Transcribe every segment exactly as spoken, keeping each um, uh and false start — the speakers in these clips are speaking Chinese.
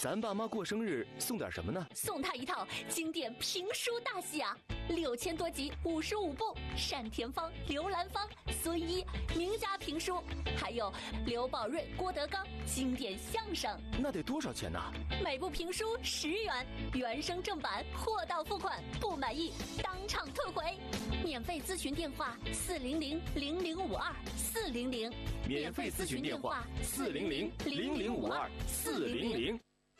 咱爸妈过生日送点什么呢？ 送他一套经典评书大戏啊，六千多集，五十五部，单田芳、刘兰芳、孙一名家评书，还有刘宝瑞、郭德纲经典相声。 那得多少钱呢？ 每部评书十元，原声正版，货到付款，不满意当场退回。免费咨询电话：四零零零零五二四零零。 免费咨询电话：四零零零零五二四零零。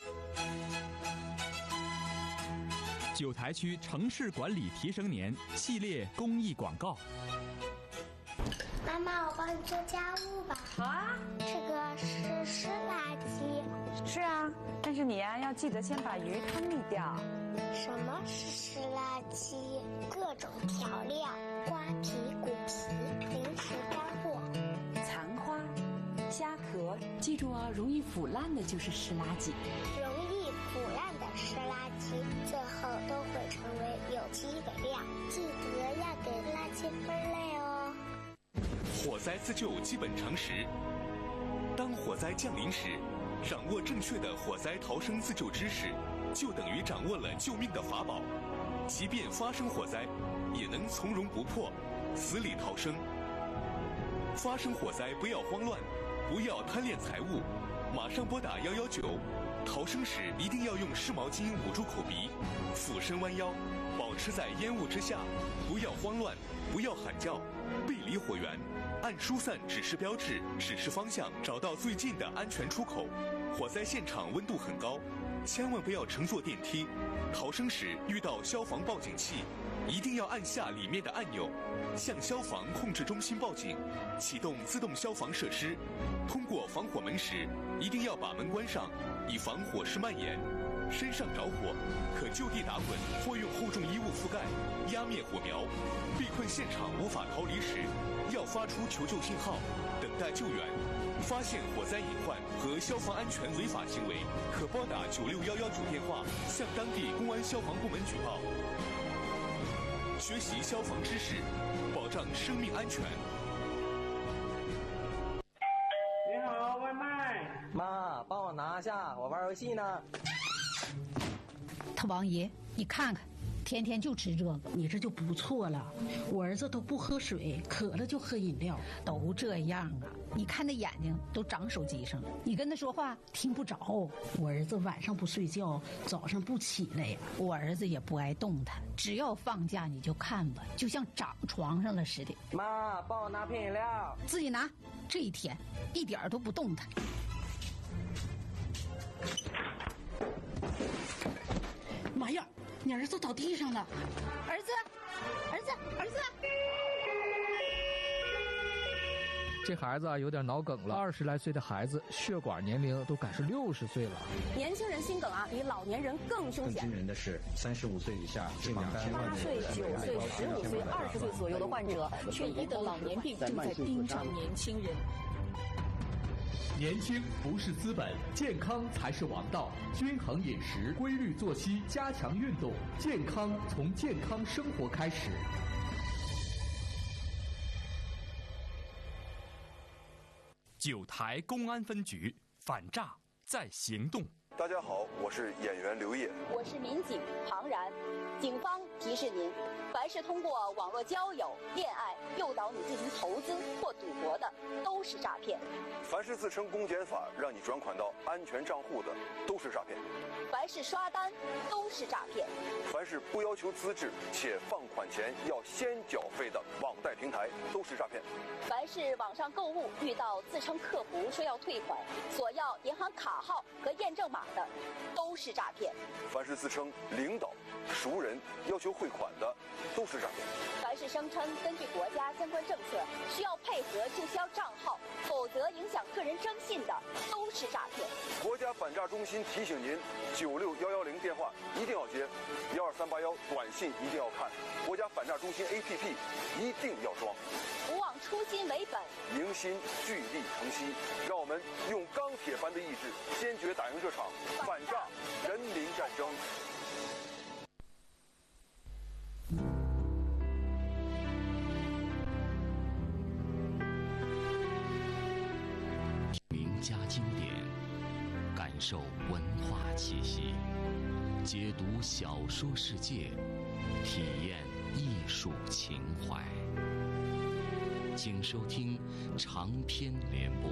九台区城市管理提升年系列公益广告。 妈妈，我帮你做家务吧。 好啊。 这个是湿垃圾。 是啊，但是你呀、啊、要记得先把鱼汤沥掉。 什么是湿垃圾？各种调料、瓜皮、骨皮、零食干货、 残花、虾壳，记住啊，容易腐烂的就是湿垃圾。 容易腐烂的湿垃圾，最后都会成为有机肥料。记得要给垃圾分类哦。 火灾自救基本常识：当火灾降临时，掌握正确的火灾逃生自救知识，就等于掌握了救命的法宝。即便发生火灾，也能从容不迫，死里逃生。发生火灾不要慌乱，不要贪恋财物，马上拨打一一九。逃生时一定要用湿毛巾捂住口鼻，俯身弯腰，保持在烟雾之下，不要慌乱，不要喊叫，背离火源，按疏散指示标志指示方向，找到最近的安全出口。火灾现场温度很高，千万不要乘坐电梯。逃生时遇到消防报警器，一定要按下里面的按钮，向消防控制中心报警，启动自动消防设施。通过防火门时，一定要把门关上，以防火势蔓延。身上着火，可就地打滚或用厚重衣物覆盖，压灭火苗。被困现场无法逃离时，要发出求救信号，等待救援。发现火灾隐患和消防安全违法行为，可拨打九六一一九电话，向当地公安消防部门举报。学习消防知识，保障生命安全。 你好，外卖。 妈，帮我拿下，我玩游戏呢。 他王爷，你看看，天天就吃这个， 你这就不错了。我儿子都不喝水，渴了就喝饮料， 都这样啊。你看那眼睛都长手机上了，你跟他说话听不着。 我儿子晚上不睡觉，早上不起来呀。 我儿子也不爱动弹，只要放假你就看吧，就像长床上了似的。 妈，帮我拿瓶饮料。 自己拿。这一天一点都不动弹。 妈呀，你儿子倒地上了！ 儿子，儿子，儿子！ 这孩子啊有点脑梗了，二十来岁的孩子血管年龄都赶是六十岁了。 年轻人心梗啊，比老年人更凶险。 更惊人的是，三十五岁以下这两千万八岁、九岁、十五岁、二十岁左右的患者， 缺一的老年病正在盯上年轻人。 年轻不是资本，健康才是王道。均衡饮食，规律作息，加强运动，健康从健康生活开始。 九台公安分局反诈在行动。 大家好，我是演员刘烨， 我是民警庞然。警方提示您，凡是通过网络交友、恋爱诱导你进行投资或赌博的，都是诈骗。 凡是自称公检法让你转款到安全账户的，都是诈骗。 凡是刷单，都是诈骗。 凡是不要求资质且放款前要先缴费的网贷平台，都是诈骗。 凡是网上购物遇到自称客服说要退款，索要银行卡号和验证码的，都是诈骗。 凡是自称领导、熟人要求汇款的，都是诈骗。 凡是声称根据国家相关政策需要配合注销账号，否则影响个人征信的，都是诈骗。 国家反诈中心提醒您：九六幺幺零电话一定要接，幺二三八幺短信一定要看，国家反诈中心 A P P 一定要装。 不忘初心为本， 凝心聚力承息，让我们用钢铁般的意志，坚决打赢这场反诈人民战争。 名家经典，感受文化气息，解读小说世界，体验艺术情怀。请收听长篇联播。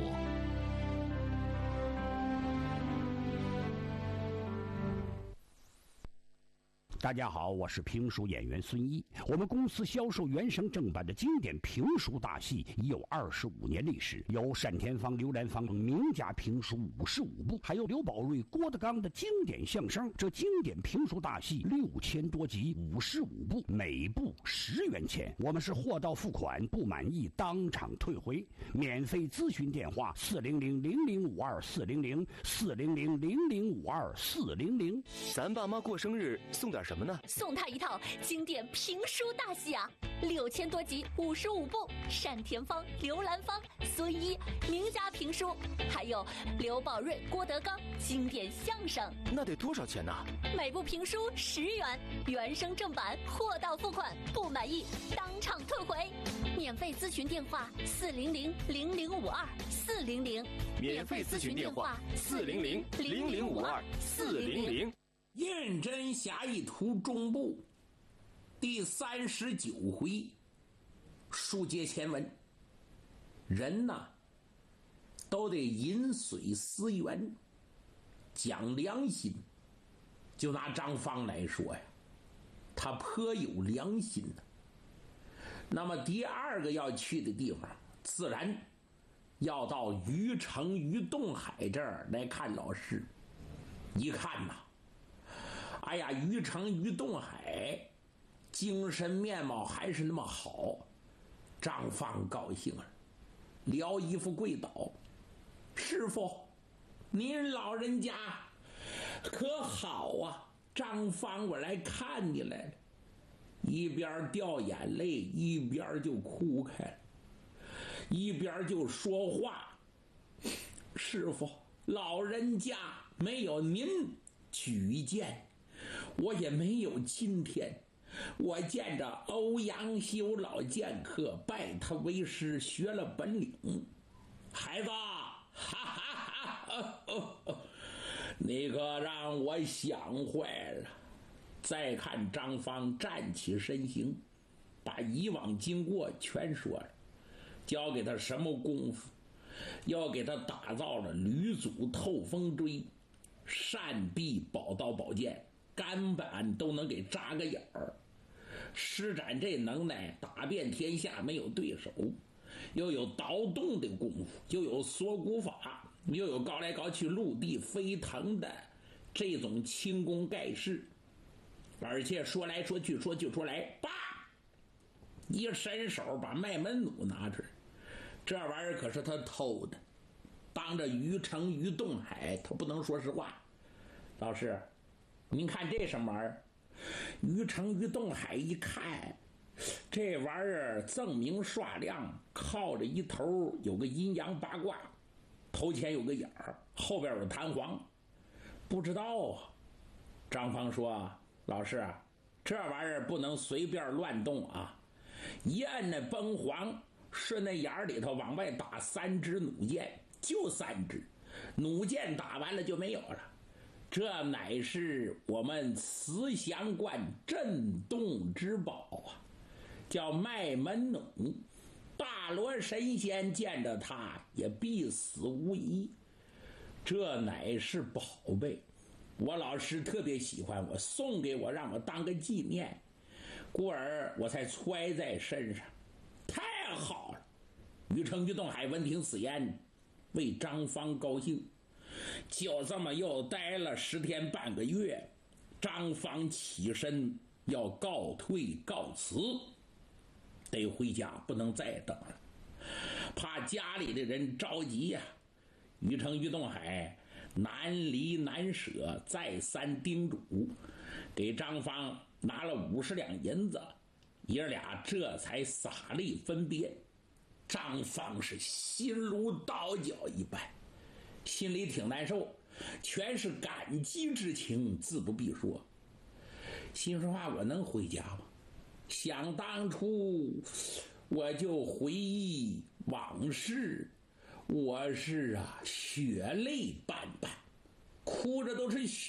大家好，我是评书演员孙一。我们公司销售原声正版的经典评书大戏已有二十五年历史，有单田芳、刘兰芳名家评书五十五部，还有刘宝瑞、郭德纲的经典相声。这经典评书大戏六千多集，五十五部，每部十元钱。我们是货到付款，不满意当场退回。免费咨询电话：四零零零零五二四零零四零零零零五二四零零。 咱爸妈过生日送点什么呢？ 送他一套经典评书大戏啊，六千多集，五十五部，单田芳、刘兰芳、孙一名家评书，还有刘宝瑞、郭德纲经典相声。 那得多少钱呢？ 每部评书十元，原声正版，货到付款，不满意当场退回。免费咨询电话：四零零零零五二四零零。 免费咨询电话：四零零零零五二四零零。 胤禛侠义图中部第三十九回，书接前文。人呐，都得饮水思源，讲良心。就拿张芳来说呀，他颇有良心的。那么第二个要去的地方，自然要到于城于洞海这儿来看老师。一看呐，哎呀，于城于洞海精神面貌还是那么好。张芳高兴了，撩衣服跪倒：“师傅，您老人家可好啊？张芳，我来看你来了。”一边掉眼泪，一边就哭开了，一边就说话：“师傅，老人家没有您举荐，我也没有今天。我见着欧阳修老剑客，拜他为师，学了本领。孩子，哈哈哈哈，你可让我想坏了。”再看张芳站起身形，把以往经过全说了，教给他什么功夫，要给他打造了吕祖透风锥，扇臂宝刀宝剑，杆板都能给扎个眼儿。施展这能耐，打遍天下没有对手。又有倒动的功夫，又有锁骨法，又有高来高去陆地飞腾的这种轻功盖世。而且说来说去说去说来，叭一伸手把麦门弩拿出来，这玩意儿可是他偷的。当着于城于洞海，他不能说实话。老师，您看这什么玩意儿？于城于洞海一看，这玩意儿锃明刷亮，靠着一头有个阴阳八卦，头前有个眼儿，后边有弹簧，不知道啊。张芳说：“老师，这玩意儿不能随便乱动啊！一摁那崩簧，顺那眼儿里头往外打三支弩箭，就三支，弩箭打完了就没有了。这乃是我们慈祥观镇洞之宝啊，叫麦门弩。大罗神仙见着它也必死无疑。这乃是宝贝。我老师特别喜欢我，送给我，让我当个纪念，故而我才揣在身上。太好了！”于城于洞海闻听此言，为张芳高兴。就这么又待了十天半个月，张芳起身要告退告辞，得回家，不能再等了，怕家里的人着急呀、啊。于城于洞海难离难舍，再三叮嘱，给张芳拿了五十两银子，爷俩这才洒泪分别。张芳是心如刀绞一般，心里挺难受，全是感激之情，自不必说。心说话，我能回家吗？想当初我就回忆往事，我是啊血泪斑斑，哭着都是血